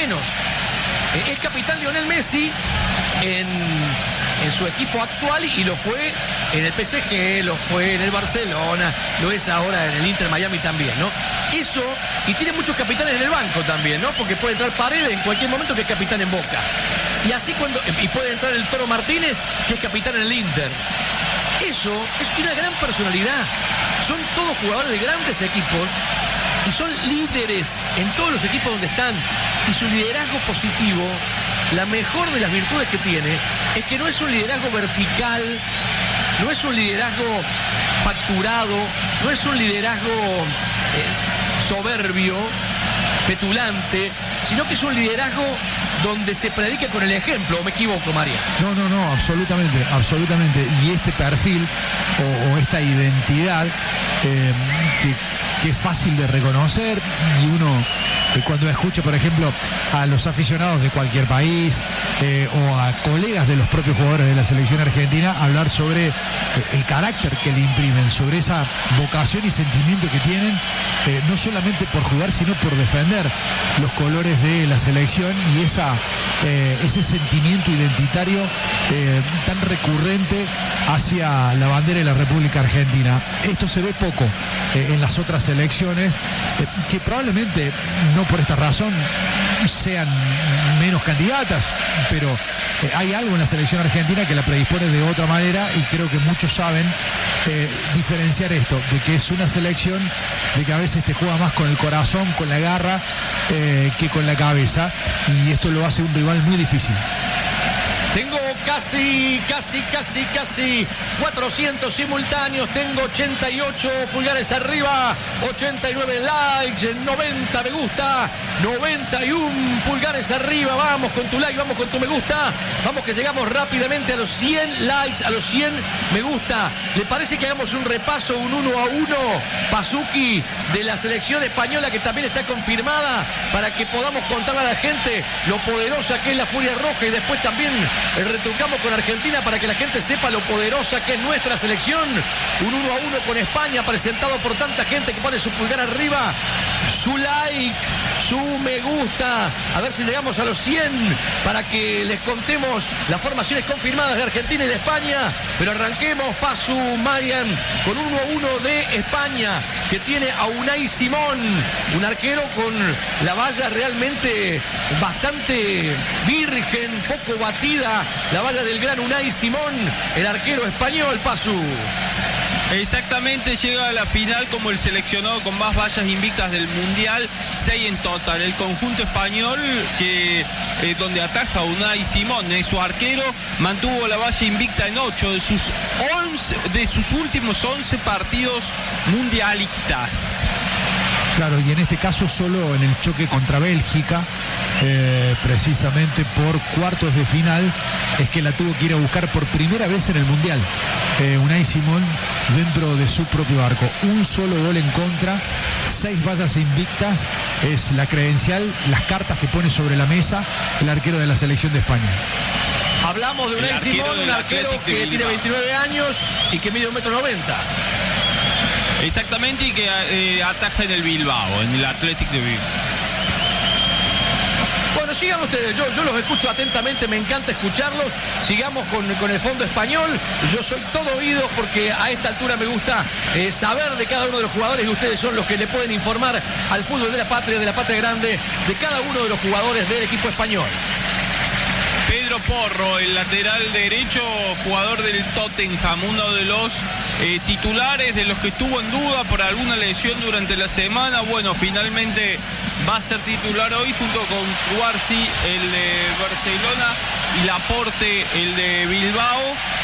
menos. Es capitán Lionel Messi en su equipo actual y lo fue en el PSG, lo fue en el Barcelona, lo es ahora en el Inter Miami también, ¿no? Eso, y tiene muchos capitanes en el banco también, ¿no? Porque puede entrar Paredes en cualquier momento, que es capitán en Boca. Y así y puede entrar el Toro Martínez, que es capitán en el Inter. Eso es una gran personalidad. Son todos jugadores de grandes equipos y son líderes en todos los equipos donde están. Y su liderazgo positivo, la mejor de las virtudes que tiene, es que no es un liderazgo vertical, no es un liderazgo facturado, no es un liderazgo soberbio, petulante, sino que es un liderazgo donde se predica con el ejemplo. ¿O me equivoco, María? No, absolutamente. Y este perfil o esta identidad que es fácil de reconocer, y uno cuando escucha, por ejemplo, a los aficionados de cualquier país o a colegas de los propios jugadores de la selección argentina hablar sobre el carácter que le imprimen, sobre esa vocación y sentimiento que tienen, no solamente por jugar, sino por defender los colores de la selección, y ese sentimiento identitario tan recurrente hacia la bandera de la República Argentina. Esto se ve poco en las otras selecciones, que probablemente no por esta razón sean menos candidatas, pero hay algo en la selección argentina que la predispone de otra manera, y creo que muchos saben diferenciar esto, de que es una selección de que a veces te juega más con el corazón, con la garra, que con la cabeza, y esto lo hace un rival muy difícil. Tengo casi 400 simultáneos, tengo 88 pulgares arriba, 89 likes, 90 me gusta, 91 pulgares arriba. Vamos con tu like, vamos con tu me gusta, vamos que llegamos rápidamente a los 100 likes, a los 100 me gusta. ¿Le parece que hagamos un repaso, un 1-1, Pazuki, de la selección española, que también está confirmada, para que podamos contarle a la gente lo poderosa que es la Furia Roja, y después también retrucamos con Argentina para que la gente sepa lo poderosa que es nuestra selección? Un 1-1 con España, presentado por tanta gente que pone su pulgar arriba, su like, su me gusta. A ver si llegamos a los 100 para que les contemos las formaciones confirmadas de Argentina y de España. Pero arranquemos, Pazu, Marian, con 1-1 de España, que tiene a Unai Simón, un arquero con la valla realmente bastante virgen, poco batida, la valla del gran Unai Simón, el arquero español, Pazu. Exactamente, llega a la final como el seleccionado con más vallas invictas del Mundial, 6 en total. El conjunto español, que donde ataja Unai Simón, su arquero, mantuvo la valla invicta en 8 de sus últimos 11 partidos mundialistas. Claro, y en este caso solo en el choque contra Bélgica, precisamente por cuartos de final, es que la tuvo que ir a buscar por primera vez en el Mundial. Unai Simón dentro de su propio arco. Un solo gol en contra, 6 vallas invictas, es la credencial, las cartas que pone sobre la mesa el arquero de la selección de España. Hablamos de Unai Simón, un arquero que tiene 29 años y que mide 1,90 m. Exactamente, y que ataja en el Bilbao, en el Athletic de Bilbao. Bueno, sigan ustedes, yo los escucho atentamente, me encanta escucharlos. Sigamos con el fondo español. Yo soy todo oídos, porque a esta altura me gusta saber de cada uno de los jugadores, y ustedes son los que le pueden informar al fútbol de la patria grande, de cada uno de los jugadores del equipo español. Pedro Porro, el lateral derecho, jugador del Tottenham, uno de los titulares, de los que estuvo en duda por alguna lesión durante la semana. Bueno, finalmente va a ser titular hoy junto con Cubarsí, el de Barcelona, y Laporte, el de Bilbao,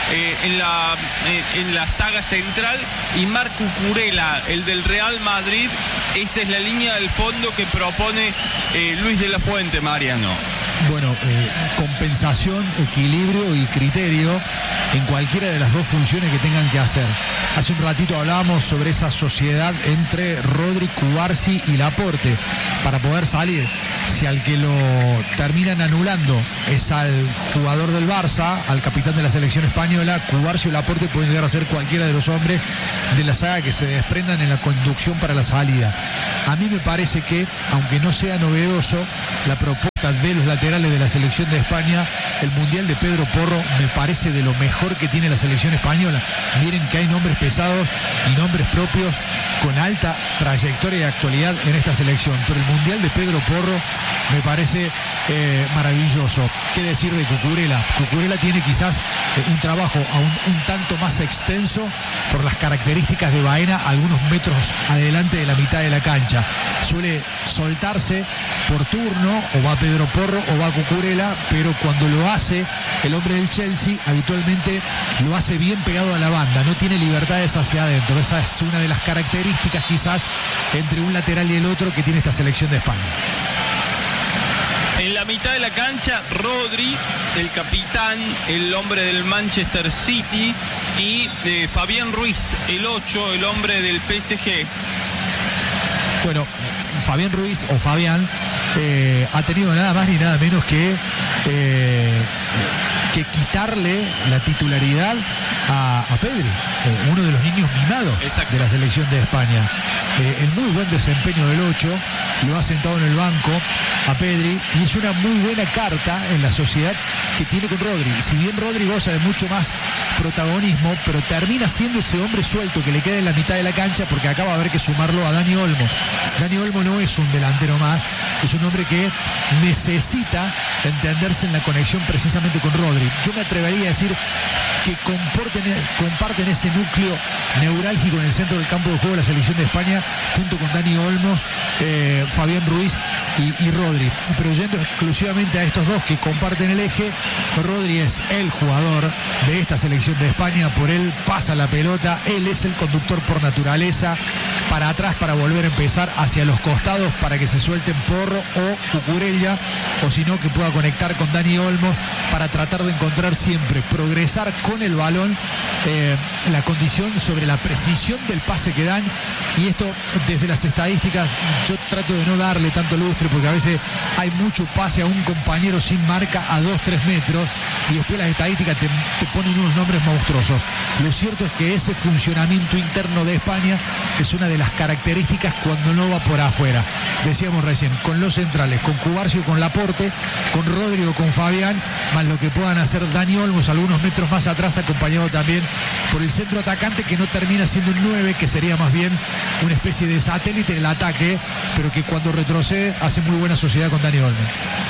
en la saga central, y Marc Cucurella, el del Real Madrid. Esa es la línea del fondo que propone Luis de la Fuente, Mariano. Bueno, compensación, equilibrio y criterio en cualquiera de las dos funciones que tengan que hacer. Hace un ratito hablábamos sobre esa sociedad entre Rodri, Cubarsí y Laporte para poder salir. Si al que lo terminan anulando es al jugador del Barça, al capitán de la selección española, Cubarsí o Laporte pueden llegar a ser cualquiera de los hombres de la saga que se desprendan en la conducción para la salida. A mí me parece que, aunque no sea novedoso, la propuesta gusta de los laterales de la selección de España, el Mundial de Pedro Porro me parece de lo mejor que tiene la selección española. Miren que hay nombres pesados y nombres propios con alta trayectoria y actualidad en esta selección, pero el Mundial de Pedro Porro me parece maravilloso. ¿Qué decir de Cucurella? Cucurella tiene quizás un trabajo aún un tanto más extenso por las características de Baena, algunos metros adelante de la mitad de la cancha. Suele soltarse por turno, o va Pedro Porro o va Cucurella, pero cuando lo hace el hombre del Chelsea, habitualmente lo hace bien pegado a la banda, no tiene libertades hacia adentro. Esa es una de las características quizás entre un lateral y el otro que tiene esta selección de España. En la mitad de la cancha, Rodri, el capitán, el hombre del Manchester City, y Fabián Ruiz, el 8, el hombre del PSG. Bueno, Fabián Ruiz o Fabián ha tenido nada más ni nada menos que quitarle la titularidad a Pedri, uno de los niños mimados de la selección de España. El muy buen desempeño del 8 lo ha sentado en el banco a Pedri, y es una muy buena carta en la sociedad que tiene con Rodri. Si bien Rodri goza de mucho más protagonismo, pero termina siendo ese hombre suelto que le queda en la mitad de la cancha, porque acaba de haber que sumarlo a Dani Olmo. Dani Olmo no es un delantero más, es un hombre que necesita entenderse en la conexión precisamente con Rodri. Yo me atrevería a decir que comparten ese núcleo neurálgico en el centro del campo de juego de la selección de España, junto con Dani Olmos, Fabián Ruiz y Rodri. Pero yendo exclusivamente a estos dos que comparten el eje, Rodri es el jugador de esta selección de España. Por él pasa la pelota, él es el conductor por naturaleza, para atrás para volver a empezar, hacia los costados para que se suelten Porro o Cucurella, o si no que pueda conectar con Dani Olmos para tratar de encontrar siempre, progresar con el balón, la condición sobre la precisión del pase que dan. Y esto desde las estadísticas yo trato de no darle tanto lustre, porque a veces hay mucho pase a un compañero sin marca a 2-3 metros y después las estadísticas te ponen unos nombres monstruosos. Lo cierto es que ese funcionamiento interno de España es una de las características cuando no va por afuera. Decíamos recién, con los centrales, con Cubarcio, con Laporte, con Rodrigo, con Fabián, más lo que puedan hacer Dani Olmos algunos metros más atrás, acompañado también por el centro atacante, que no termina siendo un 9, que sería más bien una especie de satélite del ataque, pero que cuando retrocede hace muy buena sociedad con Dani Olmos.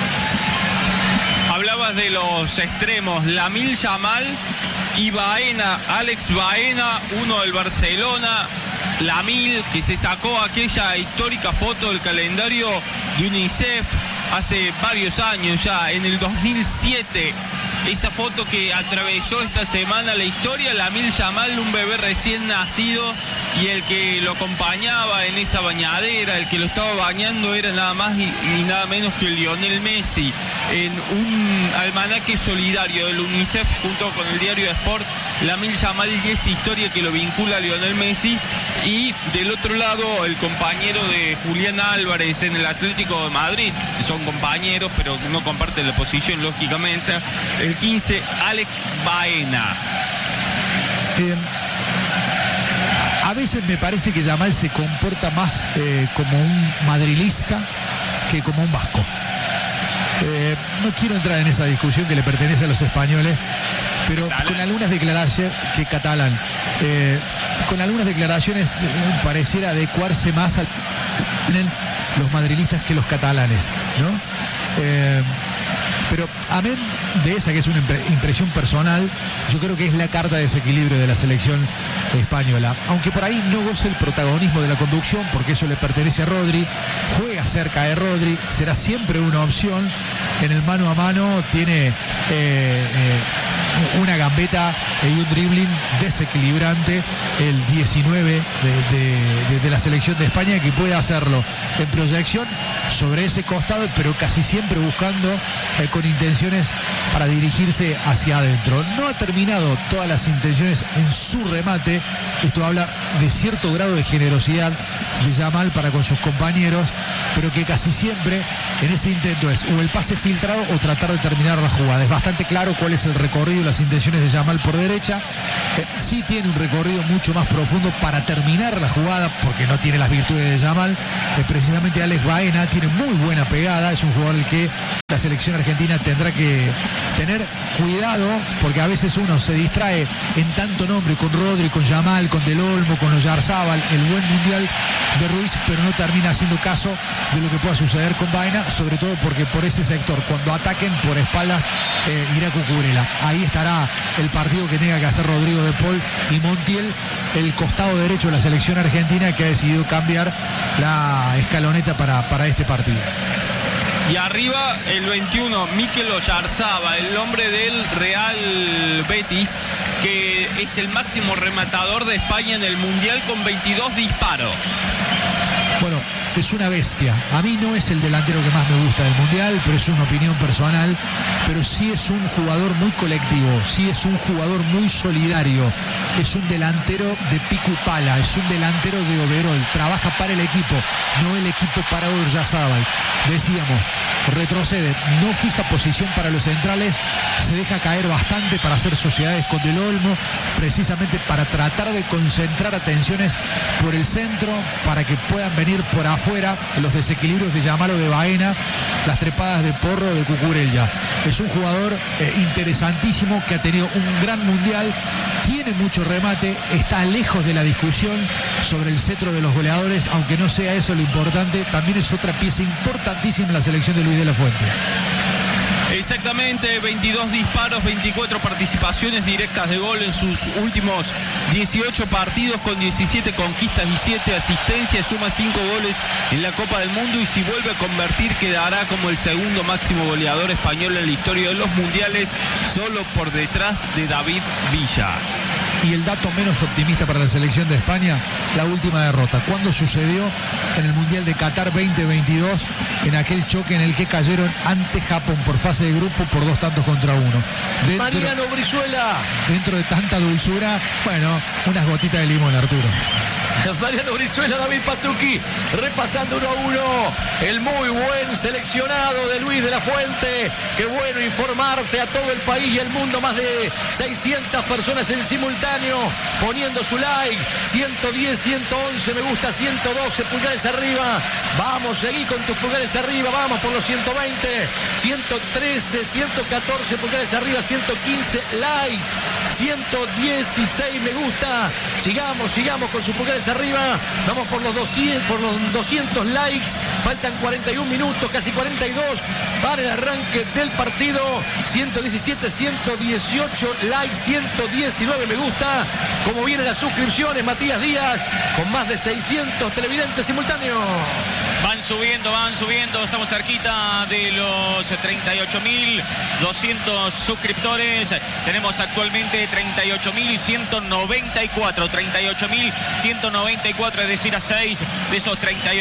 Hablabas de los extremos, Lamine Yamal y Baena, Alex Baena, uno del Barcelona. Lamine, que se sacó aquella histórica foto del calendario de UNICEF hace varios años ya, en el 2007. Esa foto que atravesó esta semana la historia, Lamine Yamal, un bebé recién nacido, y el que lo acompañaba en esa bañadera, el que lo estaba bañando, era nada más y nada menos que Lionel Messi. En un almanaque solidario del UNICEF junto con el diario de Sport, Lamine Yamal y esa historia que lo vincula a Lionel Messi. Y del otro lado, el compañero de Julián Álvarez en el Atlético de Madrid, son compañeros pero no comparten la posición lógicamente, el 15, Alex Baena. A veces me parece que Yamal se comporta más como un madrilista que como un vasco. No quiero entrar en esa discusión que le pertenece a los españoles, pero con algunas declaraciones que catalán, con algunas declaraciones pareciera adecuarse más a los madrilistas que los catalanes, ¿no? Pero amén de esa que es una impresión personal, yo creo que es la carta de desequilibrio de la selección española. Aunque por ahí no goce el protagonismo de la conducción, porque eso le pertenece a Rodri, juega cerca de Rodri, será siempre una opción. En el mano a mano tiene una gambeta y un dribbling desequilibrante, el 19 de la selección de España, que puede hacerlo en proyección sobre ese costado, pero casi siempre buscando con intenciones para dirigirse hacia adentro. No ha terminado todas las intenciones en su remate. Esto habla de cierto grado de generosidad de Yamal para con sus compañeros, pero que casi siempre en ese intento es o el pase filtrado o tratar de terminar la jugada. Es bastante claro cuál es el recorrido y las intenciones de Yamal por derecha. Sí tiene un recorrido mucho más profundo para terminar la jugada, porque no tiene las virtudes de Yamal. Precisamente Alex Baena tiene muy buena pegada, es un jugador el que La selección argentina tendrá que tener cuidado porque a veces uno se distrae en tanto nombre con Rodri, con Yamal, con Del Olmo, con Oyarzábal, el buen mundial de Ruiz, pero no termina haciendo caso de lo que pueda suceder con Baena, sobre todo porque por ese sector, cuando ataquen por espaldas, irá Cucurella. Ahí estará el partido que tenga que hacer Rodrigo de Paul y Montiel, el costado derecho de la selección argentina, que ha decidido cambiar la escaloneta para este partido. Y arriba el 21, Mikel Oyarzábal, el hombre del Real Betis, que es el máximo rematador de España en el Mundial con 22 disparos. Bueno, es una bestia. A mí no es el delantero que más me gusta del Mundial, pero es una opinión personal. Pero sí es un jugador muy colectivo, sí es un jugador muy solidario. Es un delantero de pico y pala, es un delantero de overol. Trabaja para el equipo, no el equipo para Oyarzábal. Decíamos, retrocede, no fija posición para los centrales, se deja caer bastante para hacer sociedades con Del Olmo, precisamente para tratar de concentrar atenciones por el centro, para que puedan venir por afuera los desequilibrios de Yamal o de Baena, las trepadas de Porro o de Cucurella. Es un jugador interesantísimo que ha tenido un gran mundial, tiene mucho remate, está lejos de la discusión sobre el cetro de los goleadores, aunque no sea eso lo importante, también es otra pieza importantísima en la selección de Luis de la Fuente. Exactamente, 22 disparos, 24 participaciones directas de gol en sus últimos 18 partidos, con 17 conquistas y 7 asistencias, suma 5 goles en la Copa del Mundo y si vuelve a convertir quedará como el segundo máximo goleador español en la historia de los mundiales, solo por detrás de David Villa. Y el dato menos optimista para la selección de España, la última derrota. ¿Cuándo sucedió? En el Mundial de Qatar 2022, en aquel choque en el que cayeron ante Japón por fase de grupo por 2-1. Mariano Brizuela. Dentro de tanta dulzura, bueno, unas gotitas de limón, Arturo. Mariano Brizuela, David Pasucchi, repasando 1-1 el muy buen seleccionado de Luis de la Fuente. Qué bueno informarte a todo el país y el mundo, más de 600 personas en simultáneo poniendo su like, 110, 111 me gusta, 112 pulgares arriba. Vamos, seguí con tus pulgares arriba, vamos por los 120, 113, 114 pulgares arriba, 115 likes, 116 me gusta. Sigamos con sus pulgares arriba, vamos por los 200 likes, faltan 41 minutos, casi 42 para el arranque del partido. 117, 118 likes, 119 me gusta. Como vienen las suscripciones, Matías Díaz, con más de 600 televidentes simultáneos. Van subiendo, estamos cerquita de los 38.200 suscriptores. Tenemos actualmente 38.194, 38.194, es decir, a 6 de esos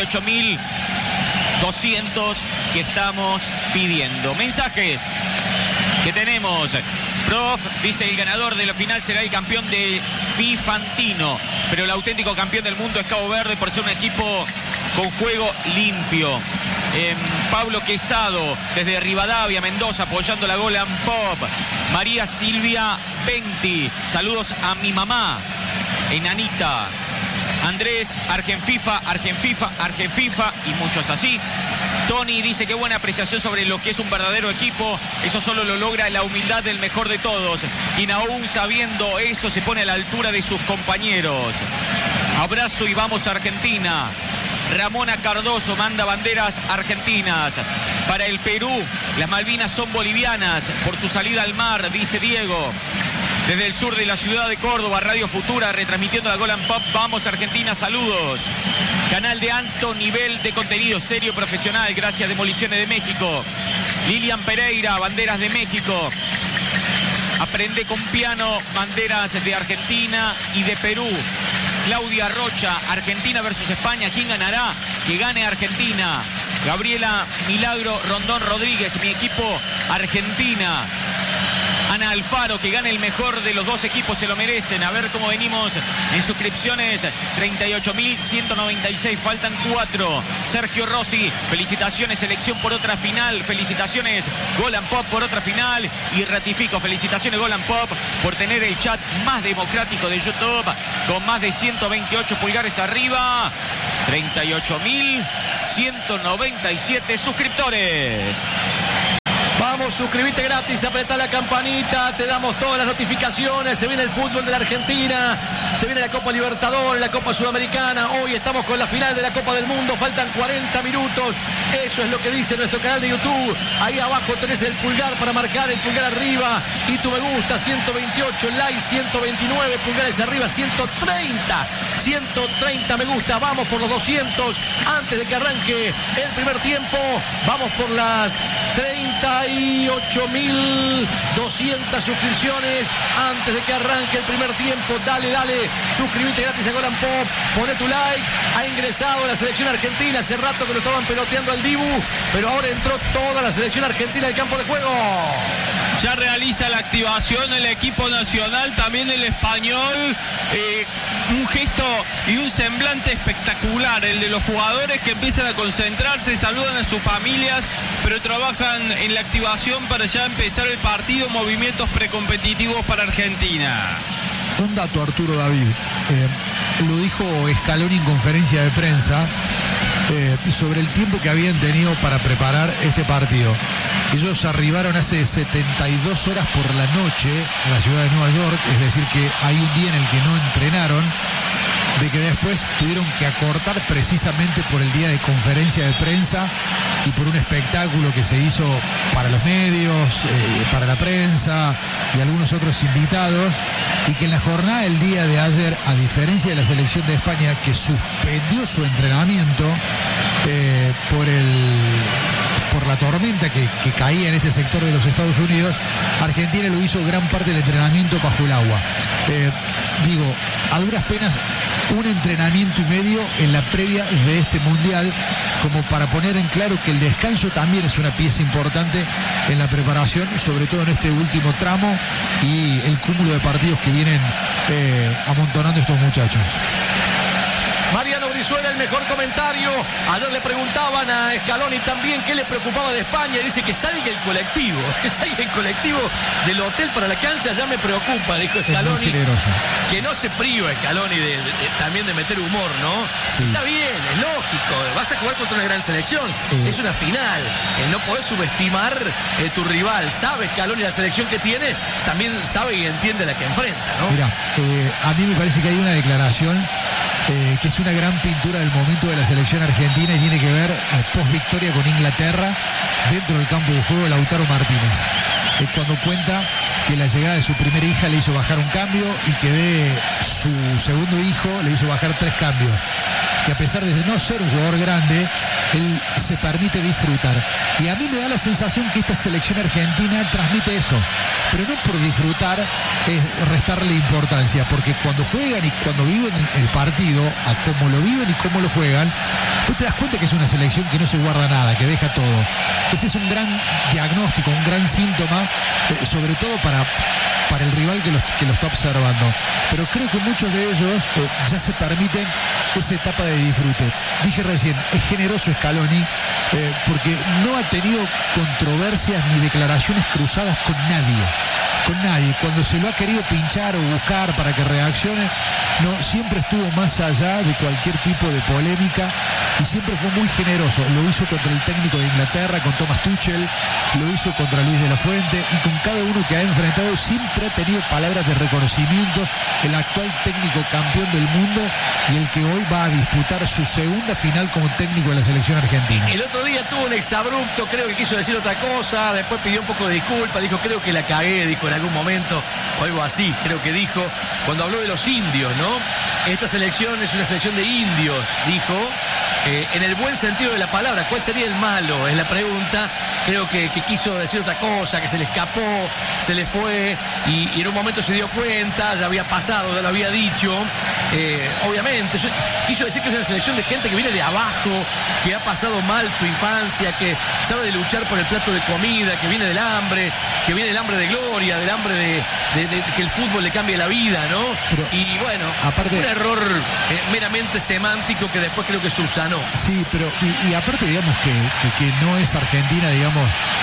38.200 que estamos pidiendo. Mensajes que tenemos. Prof dice: el ganador de la final será el campeón de Fifantino, pero el auténtico campeón del mundo es Cabo Verde por ser un equipo con juego limpio. Pablo Quesado desde Rivadavia, Mendoza, apoyando la Golan Pop. María Silvia Penti, saludos a mi mamá, Enanita. Andrés, Argenfifa y muchos así. Tony dice: qué buena apreciación sobre lo que es un verdadero equipo. Eso solo lo logra la humildad del mejor de todos, quien aún sabiendo eso se pone a la altura de sus compañeros. Abrazo y vamos Argentina. Ramona Cardoso manda banderas argentinas. Para el Perú, las Malvinas son bolivianas por su salida al mar, dice Diego. Desde el sur de la ciudad de Córdoba, Radio Futura, retransmitiendo la Golan Pop. Vamos Argentina, saludos. Canal de alto nivel de contenido serio profesional, gracias Demoliciones de México. Lilian Pereira, banderas de México. Aprende con piano, banderas de Argentina y de Perú. Claudia Rocha, Argentina versus España, ¿quién ganará? Que gane Argentina. Gabriela Milagro Rondón Rodríguez, mi equipo Argentina. Ana Alfaro, que gane el mejor de los dos equipos, se lo merecen. A ver cómo venimos en suscripciones, 38.196, faltan 4. Sergio Rossi, felicitaciones selección por otra final, felicitaciones Golan Pop por otra final y ratifico, felicitaciones Golan Pop por tener el chat más democrático de YouTube, con más de 128 pulgares arriba, 38.197 suscriptores. vos suscribite gratis, apretá la campanita, te damos todas las notificaciones. Se viene el fútbol de la Argentina, se viene la Copa Libertadores, la Copa Sudamericana. Hoy estamos con la final de la Copa del Mundo, faltan 40 minutos. Eso es lo que dice nuestro canal de YouTube. Ahí abajo tenés el pulgar para marcar, el pulgar arriba y tu me gusta, 128 likes, 129 pulgares arriba, 130 me gusta. Vamos por los 200 antes de que arranque el primer tiempo. Vamos por las 38.200 suscripciones antes de que arranque el primer tiempo. Dale, suscríbete gratis a Golan Pop, poné tu like. Ha ingresado la selección argentina, hace rato que lo estaban peloteando al Dibu, pero ahora entró toda la selección argentina al campo de juego. Ya realiza la activación el equipo nacional, también el español. Un gesto y un semblante espectacular, el de los jugadores que empiezan a concentrarse, saludan a sus familias, pero trabajan en la activación para ya empezar el partido, movimientos precompetitivos para Argentina. Un dato, Arturo David, lo dijo Scaloni en conferencia de prensa sobre el tiempo que habían tenido para preparar este partido. Ellos arribaron hace 72 horas por la noche a la ciudad de Nueva York, es decir que hay un día en el que no entrenaron, de que después tuvieron que acortar precisamente por el día de conferencia de prensa y por un espectáculo que se hizo para los medios, para la prensa y algunos otros invitados, y que en la jornada del día de ayer, a diferencia de la selección de España que suspendió su entrenamiento por la tormenta que caía en este sector de los Estados Unidos, Argentina lo hizo gran parte del entrenamiento bajo el agua. A duras penas un entrenamiento y medio en la previa de este mundial, como para poner en claro que el descanso también es una pieza importante en la preparación, sobre todo en este último tramo y el cúmulo de partidos que vienen amontonando estos muchachos. Mariano Brizuela, el mejor comentario. Ayer le preguntaban a Scaloni también qué le preocupaba de España. Y dice que salga el colectivo. Que salga el colectivo del hotel para la cancha ya me preocupa, dijo Scaloni. Que no se priva Scaloni también de meter humor, ¿no? Sí. Está bien, es lógico. Vas a jugar contra una gran selección. Sí. Es una final. No podés subestimar tu rival. Sabe Scaloni la selección que tiene, también sabe y entiende la que enfrenta, ¿no? Mira, a mí me parece que hay una declaración que es una gran pintura del momento de la selección argentina y tiene que ver post victoria con Inglaterra dentro del campo de juego de Lautaro Martínez. Cuando cuenta que la llegada de su primera hija le hizo bajar un cambio y que de su segundo hijo le hizo bajar 3 cambios. Que a pesar de no ser un jugador grande, él se permite disfrutar. Y a mí me da la sensación que esta selección argentina transmite eso. Pero no por disfrutar es restarle importancia, porque cuando juegan y cuando viven el partido, a cómo lo viven y cómo lo juegan, tú te das cuenta que es una selección que no se guarda nada, que deja todo. Ese es un gran diagnóstico, un gran síntoma, sobre todo para el rival que lo está observando. Pero creo que muchos de ellos ya se permiten esa etapa de disfrute. Dije recién, es generoso Scaloni porque no ha tenido controversias ni declaraciones cruzadas con nadie. Cuando se lo ha querido pinchar o buscar para que reaccione, no, siempre estuvo más allá de cualquier tipo de polémica y siempre fue muy generoso. Lo hizo contra el técnico de Inglaterra, con Thomas Tuchel, lo hizo contra Luis de la Fuente y con cada uno que ha enfrentado siempre ha tenido palabras de reconocimientos. El actual técnico campeón del mundo y el que hoy va a disputar su segunda final como técnico de la selección argentina. El otro día tuvo un exabrupto, creo que quiso decir otra cosa, después pidió un poco de disculpa, dijo creo que la cagué, dijo en algún momento o algo así, creo que dijo cuando habló de los indios, ¿no? Esta selección es una selección de indios, dijo, en el buen sentido de la palabra. ¿Cuál sería el malo? Es la pregunta. Creo que quiso decir otra cosa, que se le escapó, se le fue y en un momento se dio cuenta, ya había pasado, ya lo había dicho. Obviamente, quiso decir que es una selección de gente que viene de abajo, que ha pasado mal su infancia, que sabe de luchar por el plato de comida, que viene del hambre, que viene del hambre de gloria, del hambre de que el fútbol le cambie la vida, ¿no? Pero, y bueno, aparte, un error meramente semántico que después creo que subsanó. Sí, pero y aparte digamos que no es Argentina, digamos, un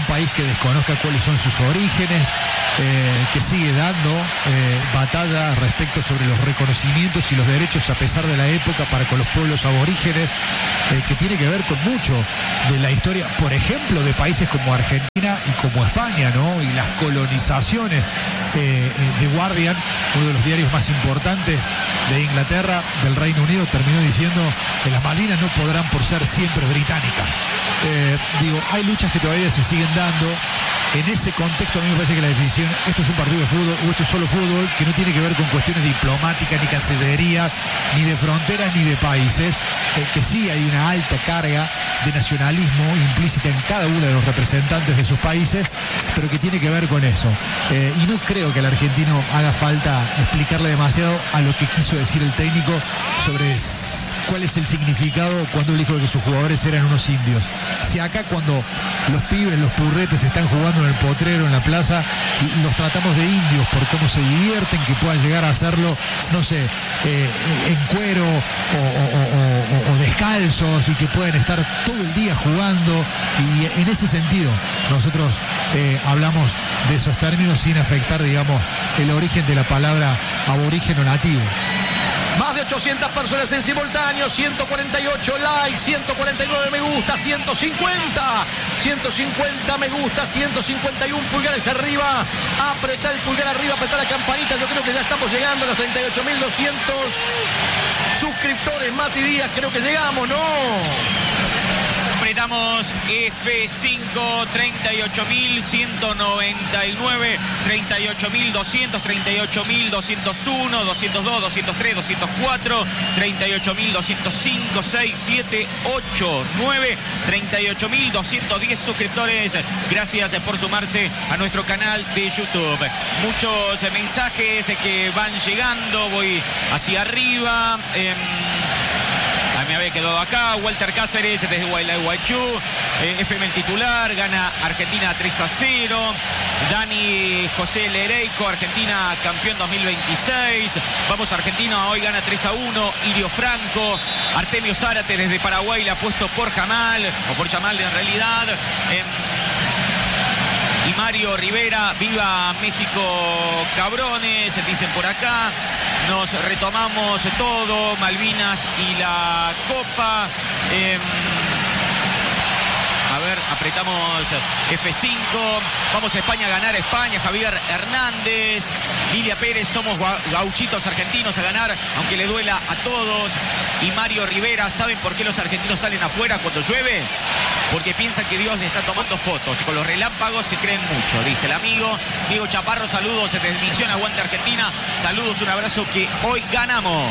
un país que desconozca cuáles son sus orígenes, que sigue dando batalla respecto sobre los reconocimientos y los derechos a pesar de la época para con los pueblos aborígenes, que tiene que ver con mucho de la historia, por ejemplo, de países como Argentina y como España, ¿no? Y las colonizaciones. The Guardian, uno de los diarios más importantes de Inglaterra, del Reino Unido, terminó diciendo que las Malvinas no podrán por ser siempre británicas. Hay luchas que todavía se siguen dando. En ese contexto a mí me parece que la definición, esto es un partido de fútbol o esto es solo fútbol, que no tiene que ver con cuestiones diplomáticas, ni cancillería, ni de fronteras, ni de países, que sí hay una alta carga de nacionalismo implícita en cada uno de los representantes de sus países, pero que tiene que ver con eso. Y no creo que al argentino haga falta explicarle demasiado a lo que quiso decir el técnico sobre cuál es el significado cuando él dijo que sus jugadores eran unos indios. Si acá cuando los pibes, los purretes están jugando en el potrero, en la plaza, los tratamos de indios por cómo se divierten, que puedan llegar a hacerlo, no sé, en cuero o descalzos, y que pueden estar todo el día jugando, y en ese sentido nosotros hablamos de esos términos sin afectar, digamos, el origen de la palabra aborigen o nativo. Más de 800 personas en simultáneo, 148 likes, 149 me gusta, 150 me gusta, 151 pulgares arriba. Apretá el pulgar arriba, apretá la campanita. Yo creo que ya estamos llegando a los 38.200 suscriptores. Mati Díaz, creo que llegamos, ¿no? Apretamos F5, 38.199, 38.200, 38.201, 202, 203, 204, 38.205, 6, 7, 8, 9, 38.210 suscriptores. Gracias por sumarse a nuestro canal de YouTube. Muchos mensajes que van llegando, voy hacia arriba. Me había quedado acá. Walter Cáceres desde Gualeguaychú. FM el titular, gana Argentina 3-0. Dani José Lereico, Argentina campeón 2026. Vamos Argentina, hoy gana 3-1. Irio Franco. Artemio Zárate desde Paraguay, le ha puesto por Jamal, o por Jamal en realidad. Y Mario Rivera, viva México cabrones, dicen por acá. Nos retomamos todo, Malvinas y la Copa. A ver, apretamos F5. Vamos a España a ganar España. Javier Hernández. Lilia Pérez, somos gauchitos argentinos a ganar, aunque le duela a todos. Y Mario Rivera, ¿saben por qué los argentinos salen afuera cuando llueve? Porque piensan que Dios le está tomando fotos. Y con los relámpagos se creen mucho, dice el amigo. Diego Chaparro, saludos desde Misión Aguante Argentina. Saludos, un abrazo, que hoy ganamos.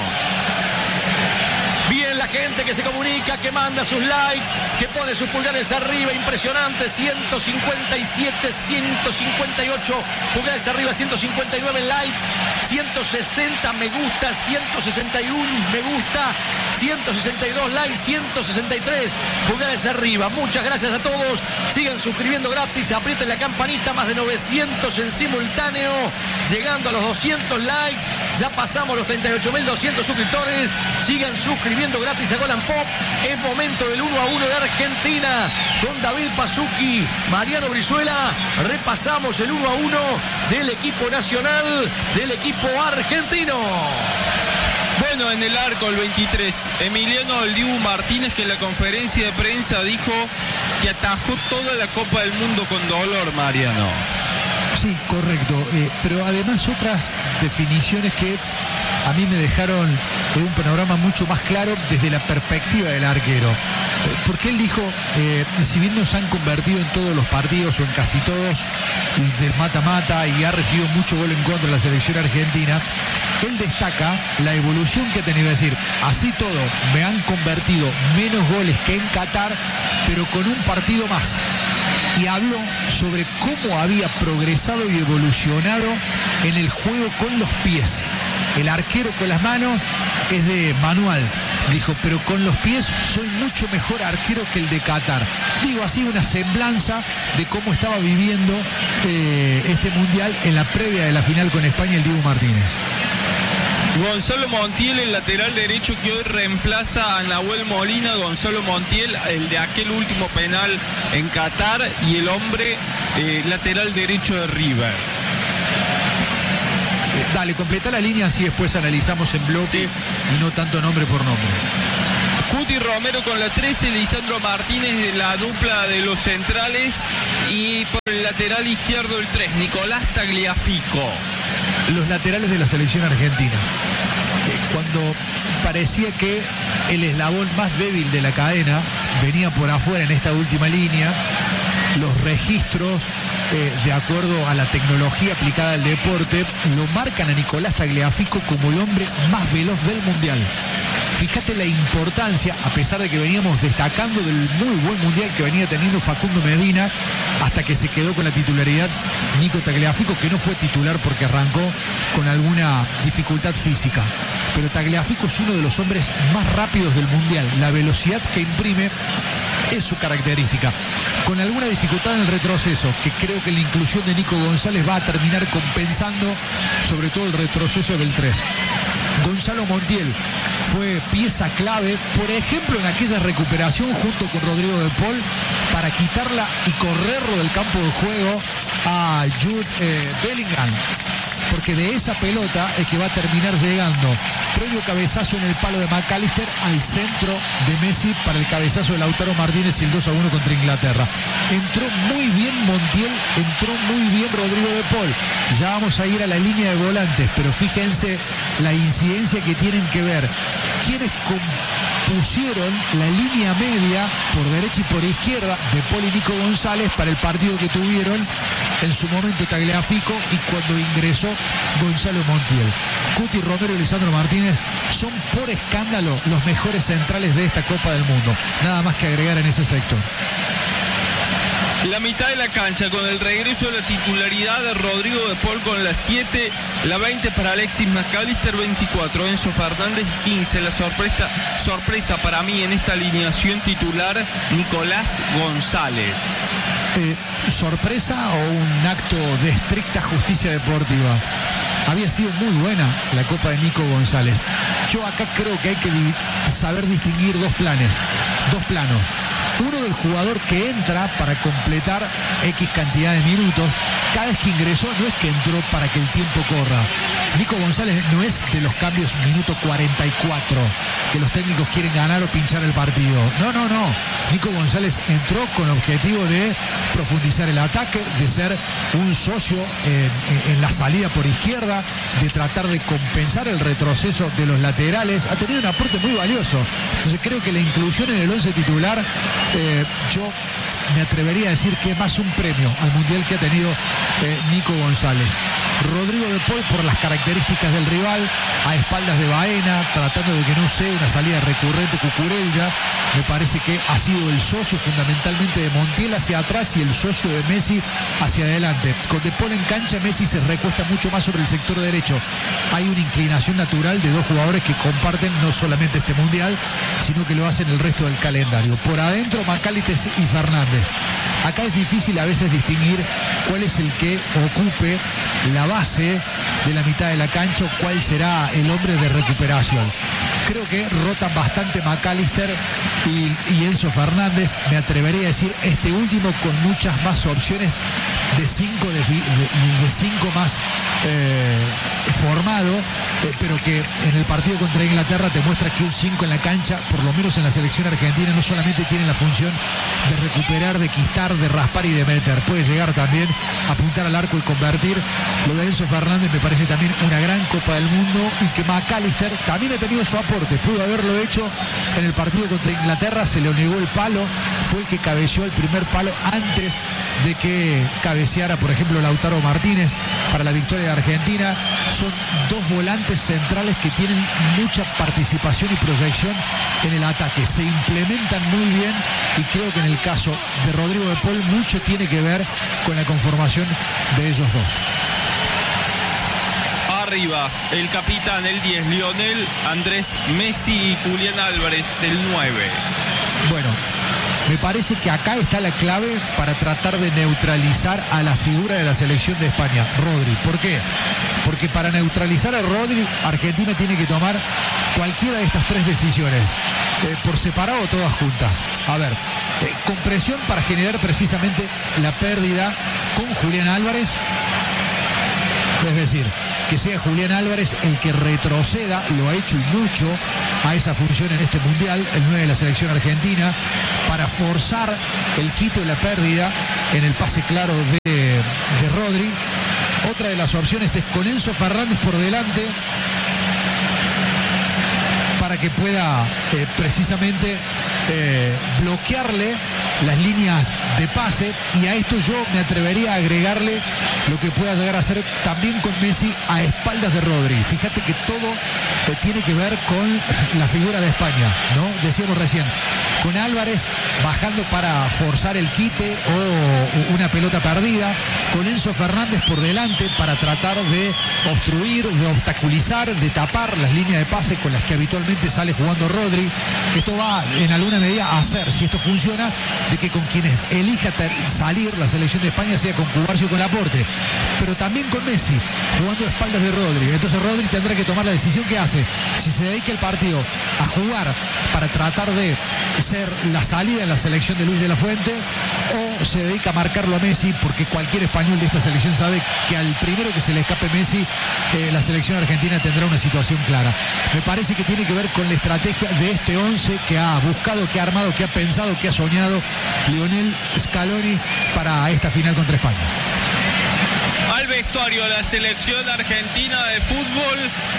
Bien, la gente que se comunica, que manda sus likes, que pone sus pulgares arriba, impresionante. 157, 158 pulgares arriba, 159 likes, 160 me gusta, 161 me gusta, 162 likes, 163 pulgares arriba. Muchas gracias a todos. Sigan suscribiendo gratis, aprieten la campanita. Más de 900 en simultáneo, llegando a los 200 likes. Ya pasamos los 38.200 suscriptores. Sigan suscribiendo gratis a Golan Pop. Es momento del 1-1 de Argentina con David Pasuki, Mariano Brizuela. Repasamos el 1-1 del equipo nacional, del equipo argentino. Bueno, en el arco el 23, Emiliano El Dibu Martínez, que en la conferencia de prensa dijo que atajó toda la Copa del Mundo con dolor, Mariano. Sí, correcto, pero además otras definiciones que a mí me dejaron un panorama mucho más claro desde la perspectiva del arquero. Porque él dijo, si bien nos han convertido en todos los partidos o en casi todos del mata-mata y ha recibido mucho gol en contra de la selección argentina, él destaca la evolución que ha tenido. Es decir, así todo, me han convertido menos goles que en Qatar, pero con un partido más. Y habló sobre cómo había progresado y evolucionado en el juego con los pies. El arquero con las manos es de manual, dijo, pero con los pies soy mucho mejor arquero que el de Qatar. Digo, así una semblanza de cómo estaba viviendo este mundial en la previa de la final con España el Dibu Martínez. Gonzalo Montiel, el lateral derecho que hoy reemplaza a Nahuel Molina. Gonzalo Montiel, el de aquel último penal en Qatar, y el hombre lateral derecho de River. Dale, completa la línea, así después analizamos en bloque y no tanto nombre por nombre. Cuti Romero con la 13, Lisandro Martínez de la dupla de los centrales, y por el lateral izquierdo el 3, Nicolás Tagliafico. Los laterales de la selección argentina. Cuando parecía que el eslabón más débil de la cadena venía por afuera en esta última línea, los registros, de acuerdo a la tecnología aplicada al deporte, lo marcan a Nicolás Tagliafico como el hombre más veloz del Mundial. Fíjate la importancia, a pesar de que veníamos destacando del muy buen Mundial que venía teniendo Facundo Medina, hasta que se quedó con la titularidad Nico Tagliafico, que no fue titular porque arrancó con alguna dificultad física. Pero Tagliafico es uno de los hombres más rápidos del Mundial. La velocidad que imprime es su característica. Con alguna dificultad en el retroceso, que creo que la inclusión de Nico González va a terminar compensando, sobre todo el retroceso del 3. Gonzalo Montiel fue pieza clave, por ejemplo, en aquella recuperación junto con Rodrigo de Paul para quitarla y correrlo del campo de juego a Jude Bellingham, porque de esa pelota es que va a terminar llegando previo cabezazo en el palo de McAllister al centro de Messi para el cabezazo de Lautaro Martínez y el 2-1 contra Inglaterra. Entró muy bien Montiel, entró muy bien Rodrigo de Paul. Ya vamos a ir a la línea de volantes, pero fíjense la incidencia que tienen que ver quienes pusieron la línea media por derecha y por izquierda de Paul y Nico González para el partido que tuvieron en su momento Tagliafico y cuando ingresó Gonzalo Montiel. Cuti Romero y Lisandro Martínez son por escándalo los mejores centrales de esta Copa del Mundo. Nada más que agregar en ese sector. La mitad de la cancha con el regreso de la titularidad de Rodrigo de Paul con la 7, la 20 para Alexis McAllister, 24 Enzo Fernández, 15 la sorpresa para mí en esta alineación titular, Nicolás González. ¿Sorpresa o un acto de estricta justicia deportiva? Había sido muy buena la Copa de Nico González. Yo acá creo que hay que saber distinguir dos planos. Uno del jugador que entra para completar X cantidad de minutos. Cada vez que ingresó no es que entró para que el tiempo corra. Nico González no es de los cambios minuto 44, que los técnicos quieren ganar o pinchar el partido. No. Nico González entró con objetivo de profundizar el ataque, de ser un socio en la salida por izquierda, de tratar de compensar el retroceso de los laterales. Ha tenido un aporte muy valioso. Entonces creo que la inclusión en el 11 titular, yo me atrevería a decir que es más un premio al Mundial que ha tenido Nico González. Rodrigo de Paul por las características del rival, a espaldas de Baena, tratando de que no sea una salida recurrente Cucurella. Me parece que ha sido el socio fundamentalmente de Montiel hacia atrás y el socio de Messi hacia adelante. Con de Paul en cancha, Messi se recuesta mucho más sobre el sector derecho. Hay una inclinación natural de dos jugadores que comparten no solamente este Mundial, sino que lo hacen el resto del calendario. Por adentro, McAllister y Fernández. Acá es difícil a veces distinguir cuál es el que ocupe la base de la mitad de la cancha o cuál será el hombre de recuperación. Creo que rotan bastante McAllister y Enzo Fernández. Me atrevería a decir este último con muchas más opciones de 5 más formado, pero que en el partido contra Inglaterra te muestra que un 5 en la cancha, por lo menos en la selección argentina, no solamente tiene la función de recuperar, de quitar, de raspar y de meter, puede llegar también a apuntar al arco y convertir. Lo de Enzo Fernández me parece también una gran Copa del Mundo, y que McAllister también ha tenido su aporte, pudo haberlo hecho en el partido contra Inglaterra, se le negó el palo, fue el que cabeceó el primer palo antes de que cabeceara, por ejemplo, Lautaro Martínez para la victoria de Argentina. Son dos volantes centrales que tienen mucha participación y proyección en el ataque, se implementan muy bien, y creo que en el caso de Rodrigo de Paul mucho tiene que ver con la conformación de ellos dos. Arriba, el capitán, el 10, Lionel Andrés Messi, y Julián Álvarez, el 9. Bueno, Me parece que acá está la clave para tratar de neutralizar a la figura de la selección de España, Rodri. ¿Por qué? Porque para neutralizar a Rodri, Argentina tiene que tomar cualquiera de estas tres decisiones, por separado o todas juntas. A ver, con presión para generar precisamente la pérdida con Julián Álvarez, es decir, que sea Julián Álvarez el que retroceda, lo ha hecho y mucho, a esa función en este mundial, el 9 de la selección argentina, para forzar el quito de la pérdida en el pase claro de Rodri. Otra de las opciones es con Enzo Fernández por delante, para que pueda precisamente bloquearle las líneas de pase, y a esto yo me atrevería a agregarle lo que pueda llegar a hacer también con Messi a espaldas de Rodri. Fíjate que todo tiene que ver con la figura de España, ¿no? Decíamos recién, con Álvarez bajando para forzar el quite o una pelota perdida, con Enzo Fernández por delante para tratar de obstruir, de obstaculizar, de tapar las líneas de pase con las que habitualmente sale jugando Rodri. Esto va en alguna medida a hacer, si esto funciona, de que con quienes elija salir la selección de España sea con Cubarsí o con Laporte, pero también con Messi jugando a espaldas de Rodri. Entonces Rodri tendrá que tomar la decisión que hace, si se dedica el partido a jugar para tratar de ser la salida de la selección de Luis de la Fuente, o se dedica a marcarlo a Messi, porque cualquier español de esta selección sabe que al primero que se le escape Messi, la selección argentina tendrá una situación clara. Me parece que tiene que ver con la estrategia de este 11 que ha buscado, que ha armado, que ha pensado, que ha soñado Lionel Scaloni para esta final contra España. Al vestuario, la selección argentina de fútbol,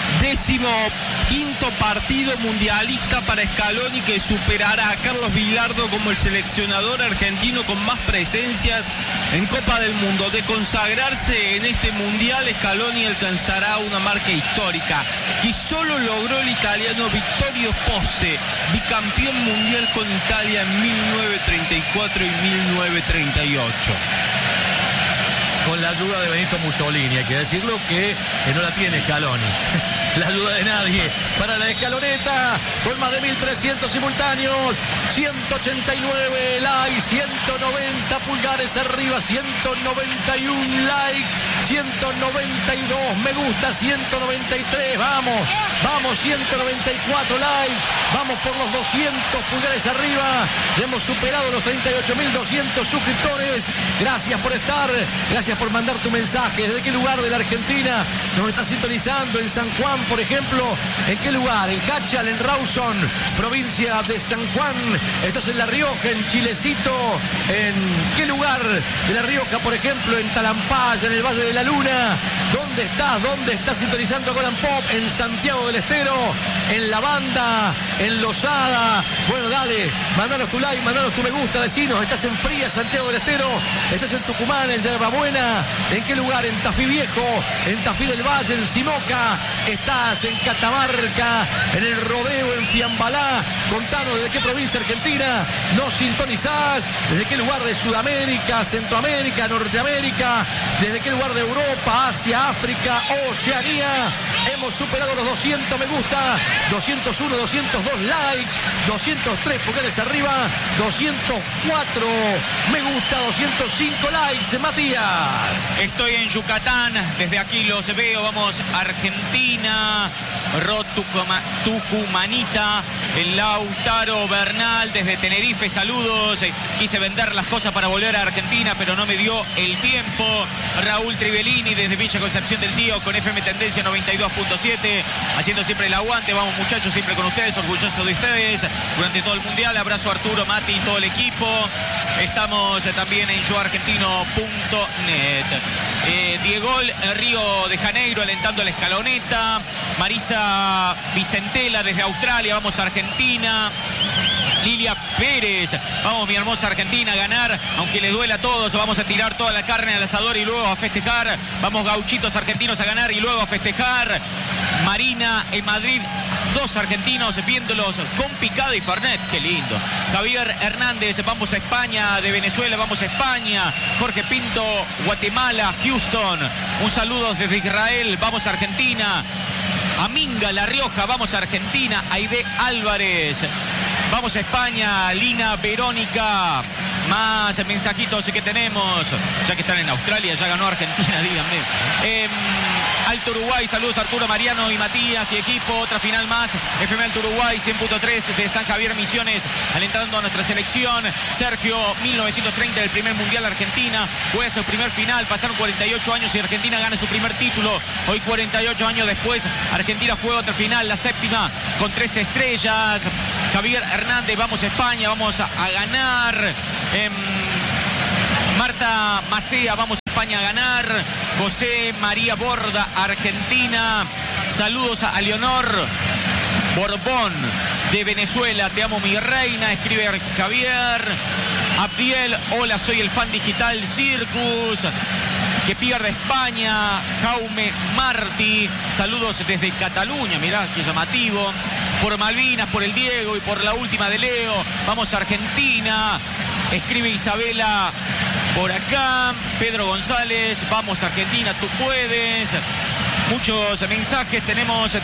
15º partido mundialista para Scaloni, que superará a Carlos Bilardo como el seleccionador argentino con más presencias en Copa del Mundo. De consagrarse en este mundial, Scaloni alcanzará una marca histórica que solo logró el italiano Vittorio Pozzi, bicampeón mundial con Italia en 1934 y 1938. Con la ayuda de Benito Mussolini, hay que decirlo, que no la tiene Scaloni. La ayuda de nadie para la escaloneta, con más de 1.300 simultáneos, 189 likes, 190 pulgares arriba, 191 likes, 192 me gusta, 193, vamos, 194 likes, vamos por los 200 pulgares arriba, hemos superado los 38.200 suscriptores. Gracias por estar, gracias por mandar tu mensaje. ¿Desde qué lugar de la Argentina nos estás sintonizando? En San Juan, por ejemplo. ¿En qué lugar? En Cachal, en Rawson, provincia de San Juan. Estás en La Rioja, en Chilecito. ¿En qué lugar de La Rioja, por ejemplo? En Talampaya, en el Valle de la Luna. ¿Dónde estás? ¿Dónde estás sintonizando Golan Pop? En Santiago del Estero, en La Banda, en Losada. Bueno, dale, mandanos tu like, mandanos tu me gusta, decinos. ¿Estás en Fría, Santiago del Estero? ¿Estás en Tucumán, en Yerba Buena? ¿En qué lugar? En Tafí Viejo, en Tafí del Valle, en Simoca. ¿Estás en Catamarca, en el Rodeo, en Fiambalá? Contanos desde qué provincia argentina nos sintonizás, desde qué lugar de Sudamérica, Centroamérica, Norteamérica, desde qué lugar de Europa, Asia, África, Oceanía. Hemos superado los 200 me gusta, 201, 202 likes, 203 pulgares arriba, 204 me gusta, 205 likes, Matías. Estoy en Yucatán, desde aquí los veo. Vamos Argentina, Tucumanita, el Lautaro Bernal desde Tenerife, saludos. Quise vender las cosas para volver a Argentina, pero no me dio el tiempo. Raúl Tribellini desde Villa Concepción del Tío con FM Tendencia 92.7, haciendo siempre el aguante. Vamos muchachos, siempre con ustedes, orgulloso de ustedes durante todo el mundial. Abrazo a Arturo, Mati y todo el equipo. Estamos también en yoargentino.net. Diego Río de Janeiro alentando a la escaloneta. Marisa Vicentela desde Australia, vamos a Argentina. Lilia Pérez, vamos mi hermosa Argentina a ganar, aunque le duela a todos, vamos a tirar toda la carne al asador y luego a festejar. Vamos gauchitos argentinos a ganar y luego a festejar. Marina en Madrid, 2 argentinos viéndolos con picada y fernet, qué lindo. Javier Hernández, vamos a España, de Venezuela vamos a España. Jorge Pinto, Guatemala, Houston, un saludo desde Israel, vamos a Argentina. Aminga, La Rioja, vamos a Argentina. Aide Álvarez, Vamos a España, Lina, Verónica. Más mensajitos que tenemos. Ya que están en Australia, ya ganó Argentina, díganme. Alto Uruguay, saludos Arturo, Mariano y Matías y equipo. Otra final más. FM Alto Uruguay, 100.3 de San Javier Misiones, alentando a nuestra selección. Sergio, 1930, el primer mundial Argentina. Juega su primer final. Pasaron 48 años y Argentina gana su primer título. Hoy, 48 años después, Argentina juega otra final, la séptima, con 3 estrellas. Javier Hernández, vamos a España, vamos a ganar. Marta Macea, vamos a España a ganar. José María Borda, Argentina. Saludos a Leonor Borbón de Venezuela. Te amo, mi reina, escribe Javier. Abdiel, hola, soy el fan digital Circus. Que pierde España. Jaume Martí, saludos desde Cataluña, mirá qué llamativo. Por Malvinas, por el Diego y por la última de Leo. Vamos a Argentina, escribe Isabela por acá. Pedro González, vamos a Argentina, tú puedes. Muchos mensajes, tenemos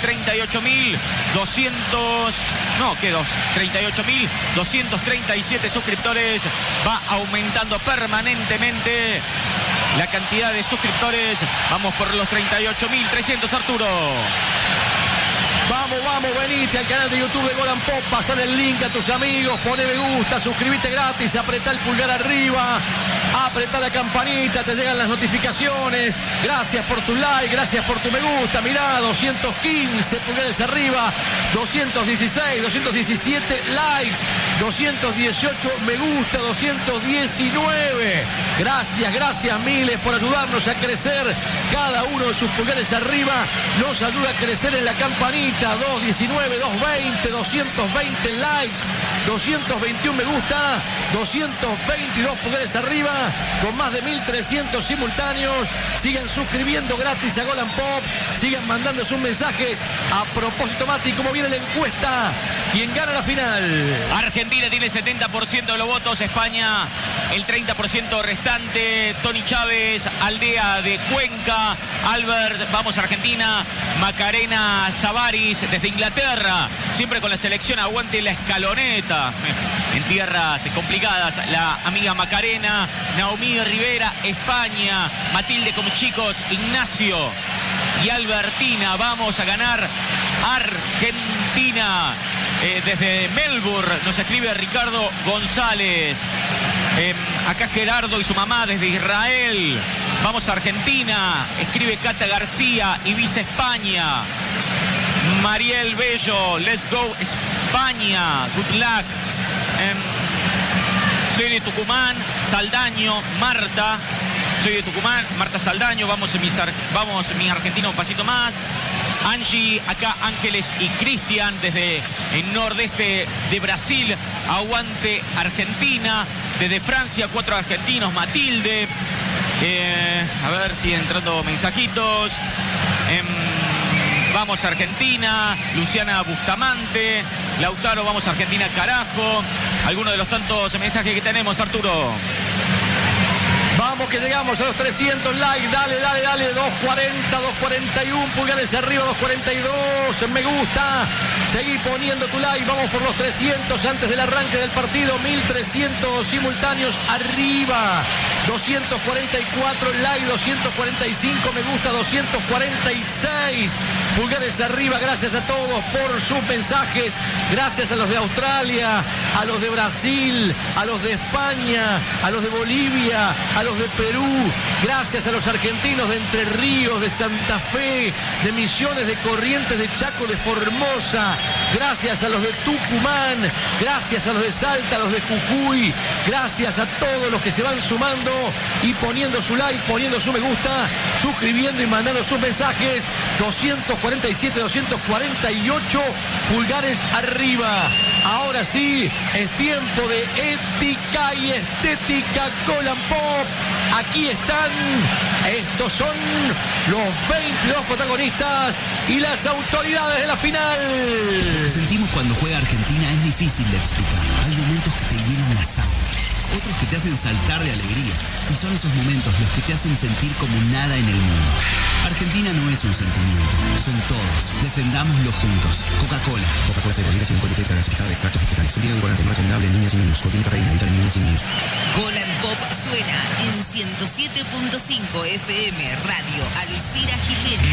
38.237 suscriptores. Va aumentando permanentemente la cantidad de suscriptores. Vamos por los 38.300, Arturo. Vamos, venite al canal de YouTube de Gol and Pop, pasar el link a tus amigos, poné me gusta, suscribite gratis, apretá el pulgar arriba, apretá la campanita, te llegan las notificaciones. Gracias por tu like, gracias por tu me gusta. Mirá, 215 pulgares arriba, 216, 217 likes, 218 me gusta, 219. Gracias miles por ayudarnos a crecer. Cada uno de sus pulgares arriba nos ayuda a crecer en la campanita. 219, 220, 220 likes, 221 me gusta, 222 pulgares arriba, con más de 1.300 simultáneos. Sigan suscribiendo gratis a Gol and Pop, sigan mandando sus mensajes. A propósito, Mati, ¿cómo viene la encuesta? ¿Quién gana la final? Argentina tiene 70% de los votos, España el 30% restante. Tony Chávez, Aldea de Cuenca. Albert, vamos a Argentina. Macarena Savaris desde Inglaterra, siempre con la selección, aguante la escaloneta. En tierras complicadas, la amiga Macarena. Naomi Rivera, España. Matilde con chicos, Ignacio y Albertina, vamos a ganar Argentina. Desde Melbourne nos escribe Ricardo González. Acá Gerardo y su mamá desde Israel. Vamos a Argentina, escribe Cata García, Ibiza, España. Mariel Bello, let's go España, good luck. Soy de Tucumán, Saldaño, Marta. Soy de Tucumán, Marta Saldaño, vamos mi argentino un pasito más. Angie, acá Ángeles y Cristian desde el nordeste de Brasil, aguante Argentina. Desde Francia, 4 argentinos, Matilde. A ver si entrando mensajitos. Vamos a Argentina, Luciana Bustamante. Lautaro, vamos a Argentina, carajo. Algunos de los tantos mensajes que tenemos, Arturo. Vamos que llegamos a los 300 likes, dale, 240, 241, pulgares arriba, 242, me gusta, seguí poniendo tu like, vamos por los 300 antes del arranque del partido, 1.300 simultáneos arriba, 244 like, 245 me gusta, 246 pulgares arriba, gracias a todos por sus mensajes, gracias a los de Australia, a los de Brasil, a los de España, a los de Bolivia, a los de Perú, gracias a los argentinos de Entre Ríos, de Santa Fe, de Misiones, de Corrientes, de Chaco, de Formosa, gracias a los de Tucumán, gracias a los de Salta, a los de Jujuy, gracias a todos los que se van sumando y poniendo su like, poniendo su me gusta, suscribiendo y mandando sus mensajes. 247, 248 pulgares arriba. Ahora sí, es tiempo de ética y estética Gol and Pop. Aquí están, estos son los 22 protagonistas y las autoridades de la final. Lo que sentimos cuando juega Argentina es difícil de explicar. Hay momentos que te llenan la sangre, otros que te hacen saltar de alegría. Y son esos momentos los que te hacen sentir como nada en el mundo. Argentina no es un sentimiento, son todos. Defendámoslo juntos. Coca-Cola. Coca-Cola se realiza sin etiqueta clasificada de extractos vegetales. Contiene edulcorante no recomendable en niñas y niños. Contiene cafeína, evita en niñas y niños. Golan Pop suena en 107.5 FM Radio Alcira Gijena.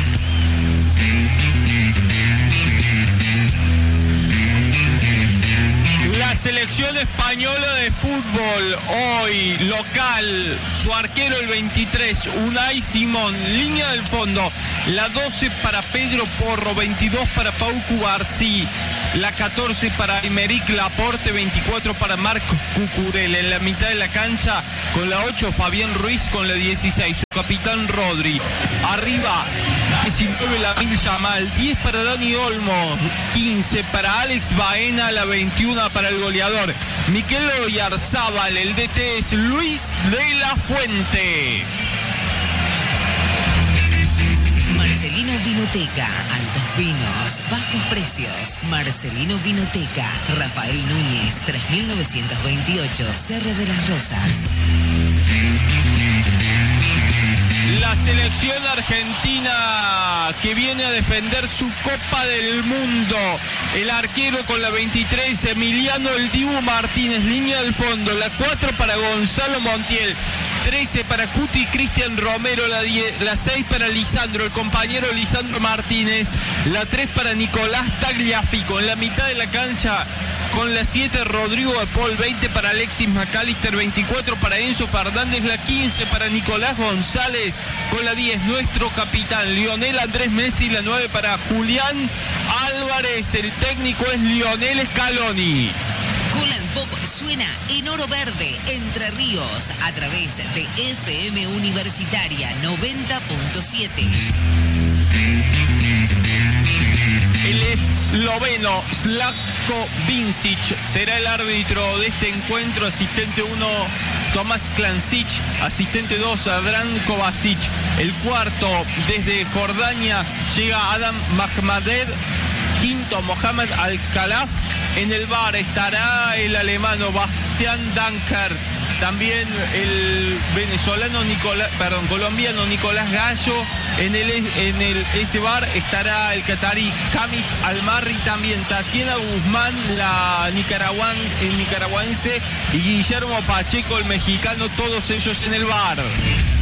La selección española de fútbol hoy local, su arquero el 23, Unai Simón, línea del fondo, la 12 para Pedro Porro, 22 para Pau Cubarsí, la 14 para Aymeric Laporte, 24 para Marco Cucurella, en la mitad de la cancha con la 8 Fabián Ruiz, con la 16 su capitán Rodri, arriba 19 Lamine Yamal, 10 para Dani Olmo, 15 para Alex Baena, la 21 para el goleador Mikel Oyarzábal, el DT es Luis de la Fuente. Marcelino Vinoteca, altos vinos, bajos precios. Marcelino Vinoteca, Rafael Núñez, 3928, Cerro de las Rosas. La selección argentina que viene a defender su Copa del Mundo. El arquero con la 23, Emiliano El Dibu Martínez, línea del fondo. La 4 para Gonzalo Montiel. 13 para Cuti Cristian Romero, la 6 para Lisandro, el compañero Lisandro Martínez, la 3 para Nicolás Tagliafico, en la mitad de la cancha con la 7 Rodrigo de Paul, 20 para Alexis McAllister, 24 para Enzo Fernández, la 15 para Nicolás González, con la 10 nuestro capitán Lionel Andrés Messi, la 9 para Julián Álvarez, el técnico es Lionel Scaloni. Golan Pop suena en Oro Verde, Entre Ríos, a través de FM Universitaria 90.7. El esloveno Slavko Vincic será el árbitro de este encuentro. Asistente 1, Tomás Klancic. Asistente 2, Adran Kovacic. El cuarto, desde Jordania, llega Adam Mahmaded. Quinto, Mohamed Al-Khalaf. En el bar estará el alemano Bastian Dankert. También el colombiano Nicolás Gallo. En ese bar estará el catarí Kamis Almarri, también Tatiana Guzmán, la nicaragüense, y Guillermo Pacheco, el mexicano, todos ellos en el bar.